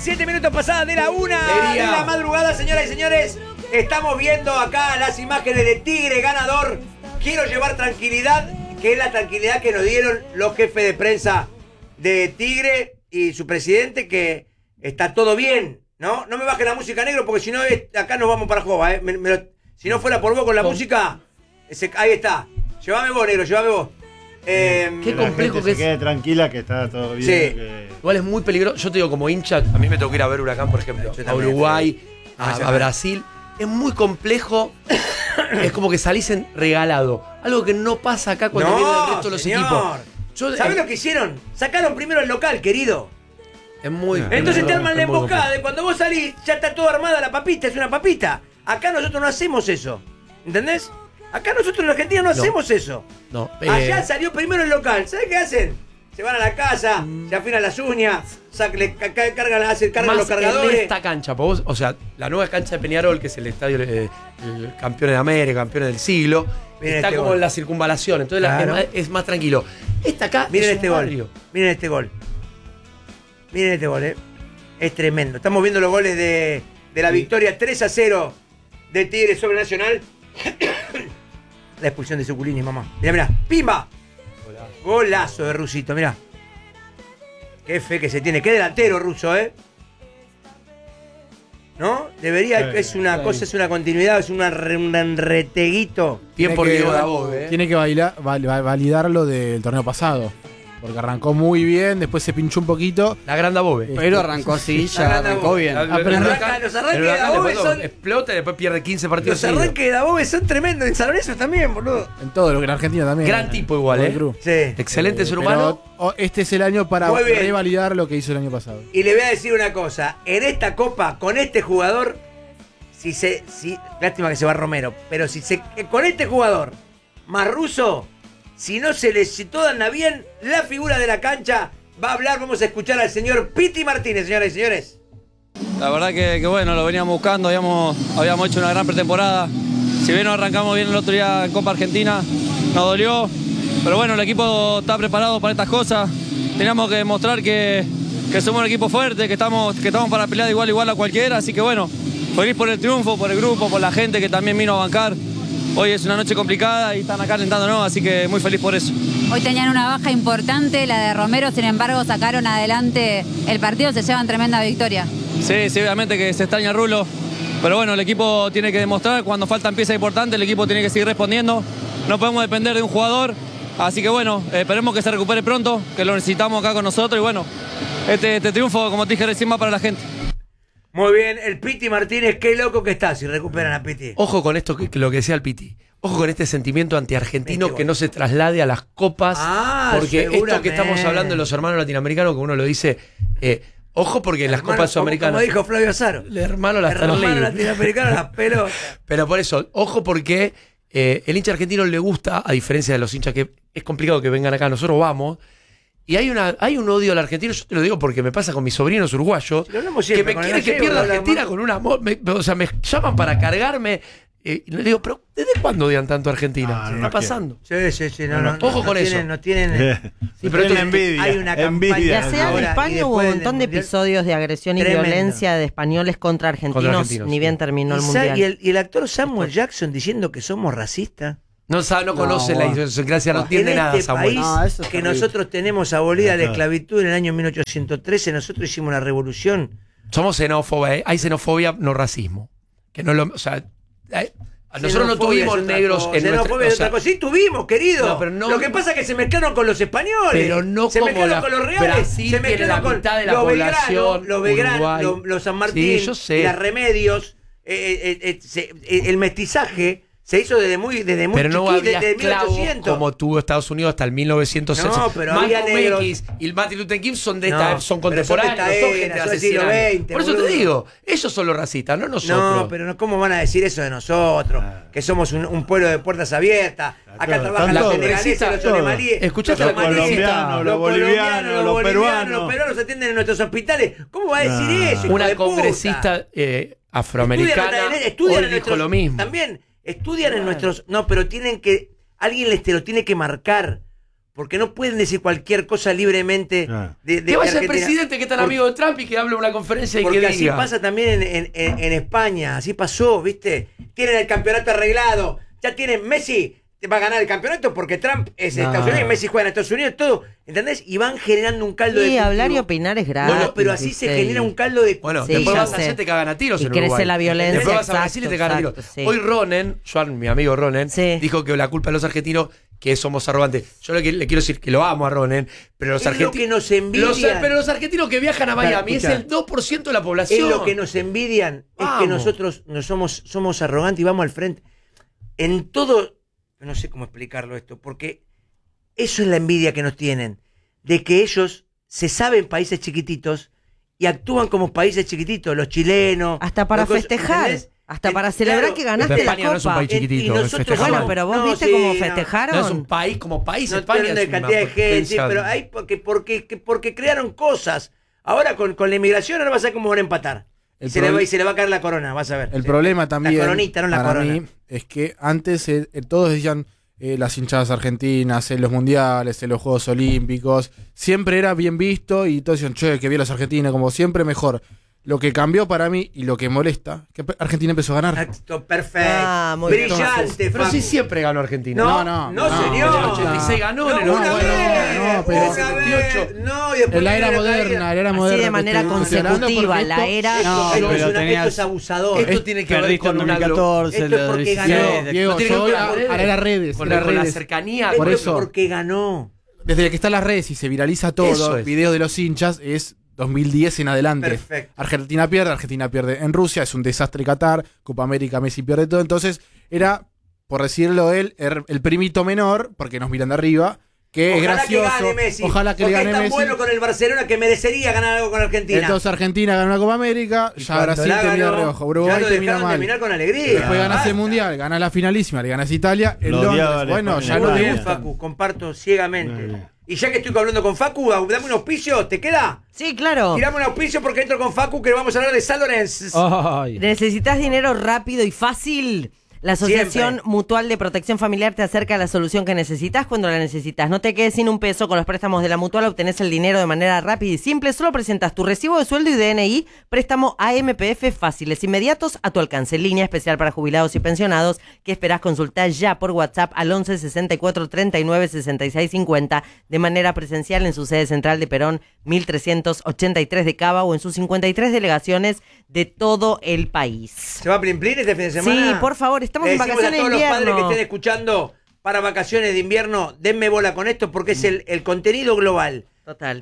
7 minutos pasadas de la 1 de la madrugada, señoras y señores. Estamos viendo acá las imágenes de Tigre ganador. Quiero llevar tranquilidad, que es la tranquilidad que nos dieron los jefes de prensa de Tigre y su presidente, que está todo bien, ¿no? No me baje la música, negro, porque si no, acá nos vamos para Jova, ¿eh? Si no fuera por vos con la música, ahí está. Llévame vos, negro, llévame vos. Qué complejo que es. Se quede tranquila que está todo bien. Sí. Que... Igual es muy peligroso. Yo te digo, como hincha, a mí me tengo que ir a ver Huracán, por ejemplo, a Uruguay, a Brasil. Es muy complejo. Es como que salís regalado. Algo que no pasa acá cuando viene el resto de los equipos. ¿Sabés lo que hicieron? Sacaron primero el local, querido. Es muy. Entonces te arman la emboscada. De cuando vos salís, ya está toda armada la papita, es una papita. Acá nosotros no hacemos eso. ¿Entendés? Acá nosotros en Argentina no hacemos eso. No. Allá salió primero el local. ¿Sabés qué hacen? Se van a la casa, se afinan las uñas, cargan los cargadores. En esta cancha, vos, o sea, la nueva cancha de Peñarol, que es el estadio el campeón de América, campeón del siglo, está como en la circunvalación, entonces es más tranquilo. Esta acá miren es este un gol. barrio. Miren este gol. Miren este gol, Es tremendo. Estamos viendo los goles de la victoria 3-0 de Tigre sobre Nacional. La expulsión de Suculini, mamá. Mirá, ¡pimba! Golazo de Rusito, mirá. Qué fe que se tiene. Qué delantero ruso, ¿no? Debería, es una cosa, es una continuidad, es un reteguito. Tiempo Diego Dabove, Tiene que validar lo del torneo pasado. Porque arrancó muy bien, después se pinchó un poquito. La gran Dabove. Pero arrancó así, ya arrancó bien. Los arranques de Dabove son... explota y después pierde 15 partidos. Los arranques de Dabove son tremendos. En San Lorenzo también, boludo. En todo, lo que en Argentina también. Gran tipo igual, Sí. Excelente ser humano. Este es el año para revalidar lo que hizo el año pasado. Y le voy a decir una cosa. En esta copa, con este jugador, lástima que se va Romero, pero con este jugador más ruso, si todo anda bien, la figura de la cancha va a hablar. Vamos a escuchar al señor Piti Martínez, señoras y señores. La verdad que bueno, lo veníamos buscando, habíamos hecho una gran pretemporada. Si bien no arrancamos bien el otro día en Copa Argentina, nos dolió. Pero bueno, el equipo está preparado para estas cosas. Teníamos que demostrar que somos un equipo fuerte, que estamos para pelear igual a cualquiera. Así que bueno, feliz por el triunfo, por el grupo, por la gente que también vino a bancar. Hoy es una noche complicada y están acá alentándonos, así que muy feliz por eso. Hoy tenían una baja importante, la de Romero, sin embargo sacaron adelante el partido, se llevan tremenda victoria. Sí, obviamente que se extraña Rulo, pero bueno, el equipo tiene que demostrar, cuando faltan piezas importantes, el equipo tiene que seguir respondiendo. No podemos depender de un jugador, así que bueno, esperemos que se recupere pronto, que lo necesitamos acá con nosotros y bueno, este triunfo, como te dije recién, va para la gente. Muy bien, el Piti Martínez, qué loco que está si recuperan a Piti. Ojo con esto, lo que decía el Piti. Ojo con este sentimiento antiargentino que no se traslade a las copas. Porque esto que estamos hablando de los hermanos latinoamericanos, que uno lo dice, ojo porque en las copas sudamericanas. Como dijo Flavio Azaro. El hermano latinoamericano las pelotas. Pero por eso, ojo porque el hincha argentino le gusta, a diferencia de los hinchas que es complicado que vengan acá, nosotros vamos. Y hay un odio al argentino, yo te lo digo porque me pasa con mis sobrinos uruguayos, que me quieren que pierda Argentina con un amor. O sea, me llaman para cargarme. Y le digo, pero ¿desde cuándo odian tanto a Argentina? ¿Qué está pasando? Sí. Ojo con eso. No tienen. Sí, pero envidia. Hay una campaña. Ya sea en España hubo un montón de episodios de agresión y violencia de españoles contra argentinos, ni bien terminó el mundial. Y el actor Samuel Jackson diciendo que somos racistas. No conoce la idiosincrasia, no entiende nada, Samuel. País que nosotros tenemos abolida la esclavitud en el año 1813, nosotros hicimos una revolución. Somos xenófobos, hay xenofobia, no racismo. Que no lo, o sea, nosotros no tuvimos negros en xenofobia es otra cosa. Sí tuvimos, querido. No, pero no, lo que pasa es que se mezclaron con los españoles. Pero no se como mezclaron con los reales. Brasil se mezclaron con mitad de la población. Los Belgrano, los San Martín, las Remedios. El mestizaje se hizo desde muy pero no había desde esclavos 1800. como tuvo Estados Unidos hasta el 1960. No, pero había negros. X y Martin Luther King son son contemporáneos, son gente de hace 100 años. Por eso boludo. te digo, ellos son los racistas, no nosotros. No, pero ¿cómo van a decir eso de nosotros? Que somos un pueblo de puertas abiertas. Acá trabajan los senegaleses, los somalíes. Escuchate los colombianos, los bolivianos, los peruanos. Los peruanos atienden en nuestros hospitales. ¿Cómo va a decir eso? Una congresista afroamericana hoy dijo lo mismo. También estudian en nuestros... No, pero tienen que... Alguien te lo tiene que marcar. Porque no pueden decir cualquier cosa libremente. Que vaya el presidente que es tan amigo de Trump y que hable en una conferencia y que diga. Porque así pasa también en España, así pasó, ¿viste? Tienen el campeonato arreglado, ya tienen Messi, va a ganar el campeonato porque Trump es de Estados Unidos y Messi juega en Estados Unidos, todo, ¿entendés? Y van generando un caldo de cultivo. hablar y opinar es grave. Bueno, pero así se genera un caldo de cultivo. Bueno, después vas a hacer te cagan a tiros y en Uruguay. crece la violencia. Después vas a Brasil y te cagan a tiros. Hoy Ronen, mi amigo Ronen, dijo que la culpa de los argentinos que somos arrogantes. Yo le quiero decir que lo amo a Ronen, pero los argentinos. Es lo que nos envidian. Pero los argentinos que viajan a Miami es el 2% de la población. Es lo que nos envidian. Es que nosotros no somos arrogantes y vamos al frente. En todo. No sé cómo explicarlo esto, porque eso es la envidia que nos tienen. De que ellos se saben países chiquititos y actúan como países chiquititos. Los chilenos. Hasta para festejar. ¿Entendés? Hasta para celebrar que ganaste la Copa. No es un país chiquitito. Bueno, pero vos viste cómo festejaron. No es un país como país. No España de cantidad de gente, sí, pero hay porque crearon cosas. Ahora con la inmigración ahora vas a ver cómo van a empatar. Se le va a caer la corona, vas a ver. El problema también, la coronita, no la para corona. mí, es que antes todos decían las hinchadas argentinas, en los mundiales, en los Juegos Olímpicos, siempre era bien visto y todos decían, che, que bien los argentinos, como siempre mejor. Lo que cambió para mí y lo que molesta, que Argentina empezó a ganar. Perfecto. Muy brillante, pero sí siempre ganó Argentina. No, señor. En el 86 ganó, en el pero 78. No, y después en la era moderna, Así de manera consecutiva, la era. Esto es abusador. Esto tiene que ver con una 2014, esto es porque ganó. Diego, yo ahora las redes. Con la cercanía. Por eso. Porque ganó. Desde que están las redes y se viraliza todo, videos de los hinchas, es 2010 en adelante. Perfecto. Argentina pierde en Rusia, es un desastre Qatar, Copa América, Messi pierde todo. Entonces era, por decirlo él, el primito menor, porque nos miran de arriba, que es gracioso. Que gane Messi. Ojalá que le gane Messi. Porque es tan bueno con el Barcelona que merecería ganar algo con Argentina. Entonces Argentina ganó la Copa América, ya Brasil te mira reojo, Uruguay te mira mal. Terminar con alegría. Después ganas el Mundial, ganas la finalísima, le ganas a Italia, en Londres. Bueno, ya no te gusta. Facu, comparto ciegamente. Y ya que estoy hablando con Facu, dame un auspicio, ¿te queda? Sí, claro. Tirame un auspicio porque entro con Facu que vamos a hablar de San Lorenzo. ¿Necesitas dinero rápido y fácil? La Asociación Mutual de Protección Familiar te acerca a la solución que necesitas cuando la necesitas. No te quedes sin un peso con los préstamos de la Mutual. Obtenés el dinero de manera rápida y simple. Solo presentas tu recibo de sueldo y DNI. Préstamo AMPF fáciles, inmediatos, a tu alcance. Línea especial para jubilados y pensionados. ¿Qué esperás? Consultar ya por WhatsApp al 11 64 39 66 50 de manera presencial en su sede central de Perón 1383 de Cava o en sus 53 delegaciones de todo el país. ¿Se va a Plin Plin este fin de semana? Sí, por favor. Estamos en vacaciones de invierno. A todos los padres que estén escuchando para vacaciones de invierno, denme bola con esto porque es el contenido global. Total.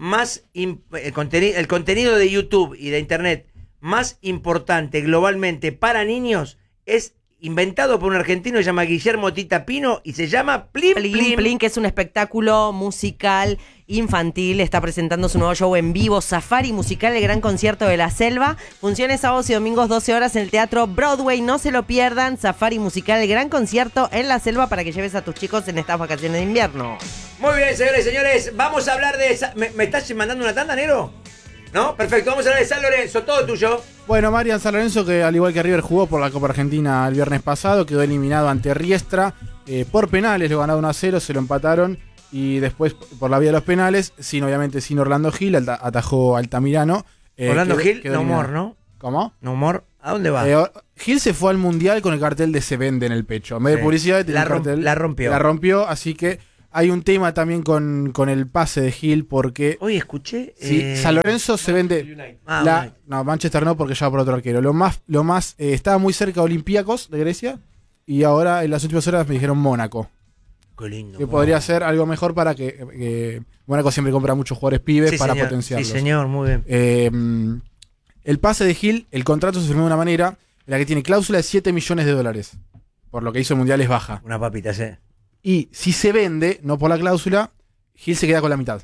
El contenido de YouTube y de Internet más importante globalmente para niños es inventado por un argentino que se llama Guillermo Tita Pino y se llama Plin Plin. Plin, que es un espectáculo musical infantil. Está presentando su nuevo show en vivo, Safari Musical, el gran concierto de la selva. Funciones sábados y domingos 12 horas en el Teatro Broadway. No se lo pierdan. Safari Musical, el gran concierto en la selva para que lleves a tus chicos en estas vacaciones de invierno. Muy bien, señores y señores. Vamos a hablar de... ¿Me estás mandando una tanda, negro? ¿No? Perfecto. Vamos a hablar de San Lorenzo. Todo tuyo. Bueno, Marian, San Lorenzo, que al igual que River jugó por la Copa Argentina el viernes pasado, quedó eliminado ante Riestra por penales, lo ganaron 1-0, se lo empataron y después por la vía de los penales, obviamente sin Orlando Gil, atajó Altamirano. Orlando Gil, no humor, ¿no? ¿Cómo? No humor. ¿A dónde va? Gil se fue al Mundial con el cartel de Se Vende en el pecho. En vez de publicidad, tenía el cartel. La rompió. La rompió, así que hay un tema también con el pase de Gil porque... Hoy escuché... Sí, San Lorenzo se vende... No, Manchester no, porque ya va por otro arquero. Lo más estaba muy cerca de Olympiacos de Grecia y ahora en las últimas horas me dijeron Mónaco. Qué lindo. Que podría ser algo mejor para que Mónaco siempre compra muchos jugadores pibes para potenciarlos. Sí, señor, muy bien. El pase de Gil, el contrato se firmó de una manera en la que tiene cláusula de $7 millones. Por lo que hizo el Mundial es baja. Una papita, sí. Y si se vende, no por la cláusula, Gil se queda con la mitad.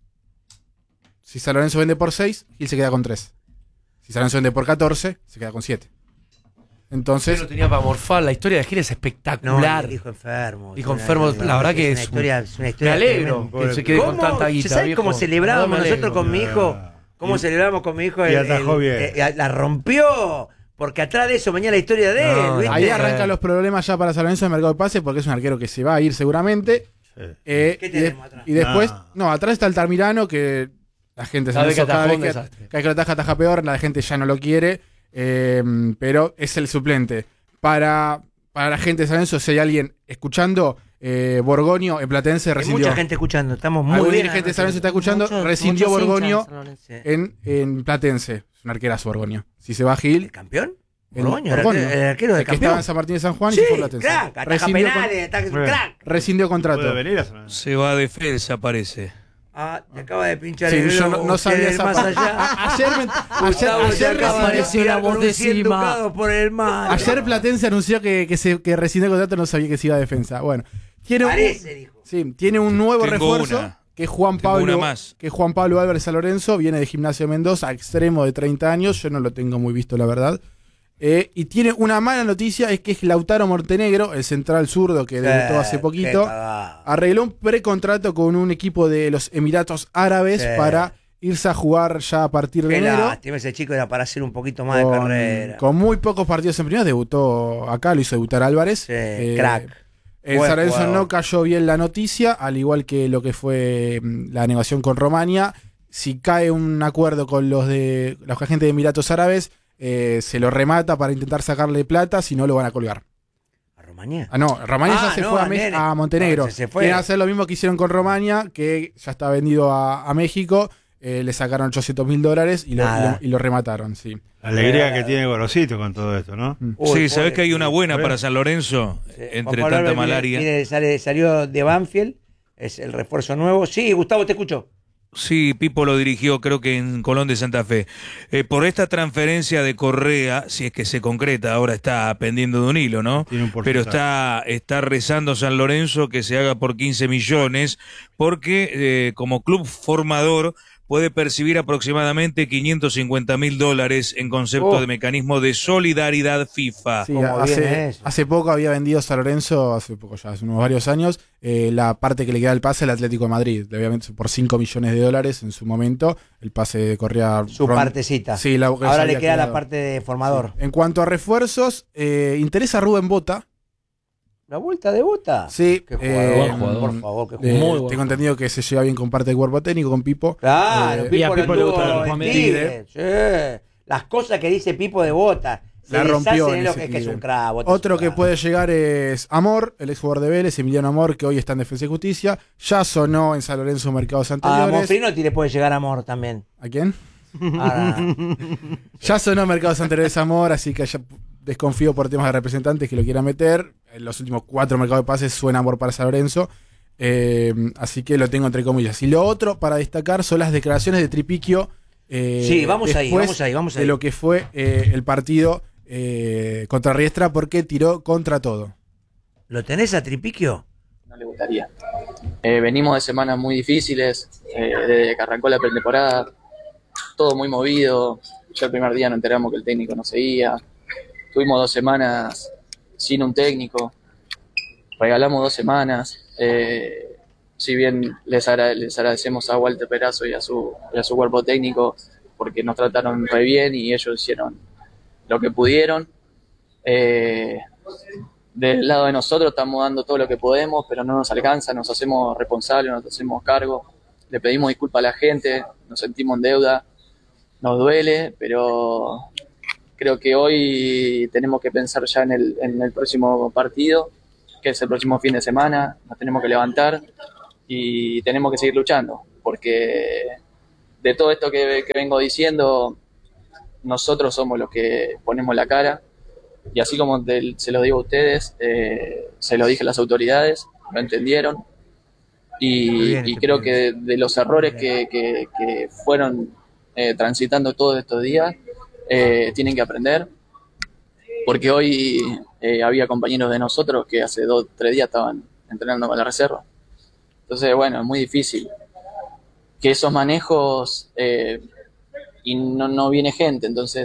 Si San Lorenzo vende por 6, Gil se queda con 3. Si San Lorenzo vende por 14, se queda con 7. Entonces... Yo lo tenía para morfar, la historia de Gil es espectacular. No, dijo enfermo. Dijo enfermo, la verdad que es una historia. Me alegro que se quede con tanta guita. ¿Sabes cómo celebrábamos nosotros con mi hijo? ¿Cómo celebramos con mi hijo? Y atajó bien. La rompió. Porque atrás de eso venía la historia de él. Ahí arrancan los problemas ya para San Lorenzo en el mercado de pase porque es un arquero que se va a ir seguramente. Sí. ¿Qué tenemos atrás? Y después, atrás está Altamirano, que la gente Cada vez que cada atajó, vez un desastre. que lo ataja peor, la gente ya no lo quiere, pero es el suplente. Para la gente de San Lorenzo, si hay alguien escuchando, Borgoño en Platense Hay rescindió. mucha gente escuchando, estamos muy Algún bien. dirigente de San Lorenzo está escuchando, rescindió muchos Borgoño hinchas en San Lorenzo. en Platense. Es un arquerazo Borgoño. Si se va Gil, ¿El campeón? el Borgoño, Borgoño. el arquero del el que estaba campeón. en San Martín de San Juan y Sí, se fue a Platense. crack, ataja Rescindió penales, crack. rescindió contrato. Puede venir a San Lorenzo. Se va a defensa, parece. Ah, te acaba de pinchar Sí, el yo globo, no sabía ustedes esa más parte. allá. Ayer apareció la voz de Sima. por el mar. Ayer Platense anunció que rescindió el contrato, no sabía que se iba a defensa. Bueno, tiene Parece, dijo. tiene un nuevo Tengo refuerzo una. que es Juan Tengo una Pablo, más. que es Juan Pablo Álvarez San Lorenzo, viene de Gimnasia de Mendoza, extremo de 30 años, yo no lo tengo muy visto la verdad. Y tiene una mala noticia, es que es Lautaro Montenegro, el central zurdo que debutó hace poquito, arregló un precontrato con un equipo de los Emiratos Árabes para irse a jugar ya a partir de Qué enero. lástima, ese chico era para hacer un poquito más de carrera. Con muy pocos partidos en primera, debutó acá, lo hizo debutar Álvarez. Sí, crack. En Buen San Lorenzo jugador. no cayó bien la noticia, al igual que lo que fue la negociación con Romania. Si cae un acuerdo con los agentes de Emiratos Árabes, se lo remata para intentar sacarle plata, si no lo van a colgar. ¿A Romania? Ah, no, Romania ya se no, fue nene. a Montenegro. No, se fue. Quieren hacer lo mismo que hicieron con Romania, que ya está vendido a México. Le sacaron $800.000 y lo remataron, sí. La alegría que tiene Gorosito con todo esto, ¿no? Sí, ¿sabés que hay una buena para San Lorenzo? Entre Juan Pablo tanta Álvarez, malaria. mire, salió de Banfield, es el refuerzo nuevo. Sí, Gustavo, te escucho. Sí, Pipo lo dirigió, creo que en Colón de Santa Fe. Por esta transferencia de Correa, si es que se concreta, ahora está pendiendo de un hilo, ¿no? Tiene un Pero porcentaje. está rezando San Lorenzo que se haga por 15 millones, porque como club formador puede percibir aproximadamente $550.000 en concepto de mecanismo de solidaridad FIFA. Sí, ¿Cómo viene eso? hace poco había vendido San Lorenzo, hace unos varios años, la parte que le queda el pase al Atlético de Madrid. Le había vendido por $5 millones en su momento. El pase corría... Su partecita. Sí, Ahora le queda la parte de formador. Sí. En cuanto a refuerzos, interesa Rubén Bota. ¿La vuelta de Bota? Sí. Qué jugador, buen jugador. por favor, qué jugador. Tengo entendido que se lleva bien con parte del cuerpo técnico, con Pipo. Claro, y a Pipo Pipo lo le gusta tuvo el en Juan Tigre. Sí. Las cosas que dice Pipo de Bota. Se La rompió deshace de en lo ese que es Tigre. un crack. Bota Otro es un que crack. puede llegar es Amor, el exjugador de Vélez, Emiliano Amor, que hoy está en Defensa y Justicia. Ya sonó en San Lorenzo mercados A anteriores. Monfrinotti le puede llegar amor también. ¿A quién? Ah, Ya sonó mercados anteriores Amor, así que ya desconfío por temas de representantes que lo quieran meter. En los últimos 4 mercados de pases suena Amor para San Lorenzo. Así que lo tengo entre comillas. Y lo otro para destacar son las declaraciones de Tripiquio. Sí, vamos ahí, después vamos ahí. de lo que fue el partido contra Riestra, porque tiró contra todo. ¿Lo tenés a Tripiquio? No le gustaría. Venimos de semanas muy difíciles, desde que arrancó la pretemporada, todo muy movido. Ya el primer día nos enteramos que el técnico no seguía. Tuvimos 2 semanas sin un técnico, regalamos 2 semanas. Si bien les agradecemos a Walter Perazo y a su cuerpo técnico, porque nos trataron re bien y ellos hicieron lo que pudieron. Del lado de nosotros estamos dando todo lo que podemos, pero no nos alcanza, nos hacemos responsables, nos hacemos cargo, le pedimos disculpas a la gente, nos sentimos en deuda, nos duele, pero creo que hoy tenemos que pensar ya en el próximo partido, que es el próximo fin de semana, nos tenemos que levantar y tenemos que seguir luchando, porque de todo esto que vengo diciendo, nosotros somos los que ponemos la cara. Y así como se lo digo a ustedes, se lo dije a las autoridades, lo entendieron. Y creo que de los errores que fueron transitando todos estos días, tienen que aprender. Porque hoy había compañeros de nosotros que hace 2 o 3 días estaban entrenando con la reserva. Entonces, bueno, es muy difícil. Que esos manejos, y no viene gente, entonces